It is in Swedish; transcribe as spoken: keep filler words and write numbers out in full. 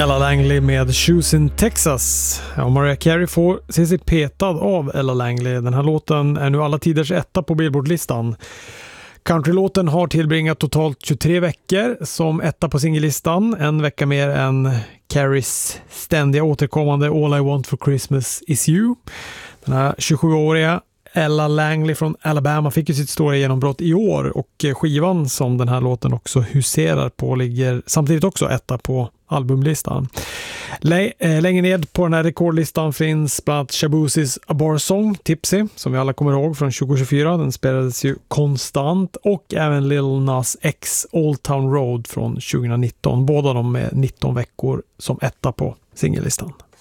Ella Langley med Shoes in Texas. Ja, Mariah Carey får se sig petad av Ella Langley. Den här låten är nu alla tiders etta på Billboard-listan. Countrylåten har tillbringat totalt tjugotre veckor som etta på singellistan. En vecka mer än Careys ständiga återkommande All I Want for Christmas is You. Den här tjugosjuåriga Ella Langley från Alabama fick ju sitt stora genombrott i år, och skivan som den här låten också huserar på ligger samtidigt också etta på albumlistan. L- äh, längre ned på den här rekordlistan finns bland annat Shabuzi's A Bar Song, Tipsy, som vi alla kommer ihåg från tjugo tjugofyra. Den spelades ju konstant, och även Lil Nas X Old Town Road från tjugonitton. Båda de med nitton veckor som etta på singellistan.